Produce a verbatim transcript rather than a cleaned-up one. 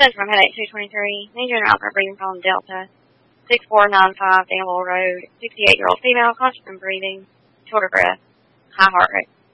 from headache two twenty-three. Need you an breathing problem Delta. six four nine five Danville Road. sixty-eight-year-old female, conscious and breathing. Shorter breath. High heart rate.